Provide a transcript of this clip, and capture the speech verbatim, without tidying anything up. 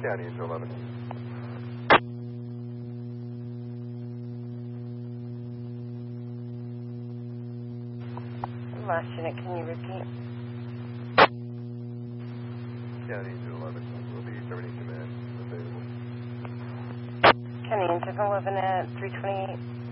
County into eleven. Last unit, can you repeat? County into eleven. We'll be terminating command available. County into eleven at three twenty-eight.